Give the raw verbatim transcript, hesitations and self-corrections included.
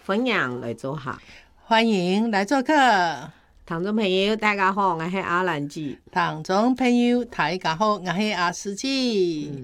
分享来做客。 欢迎来做客。 听众朋友大家好，我是阿兰姐。 听众朋友大家好，我是阿司机。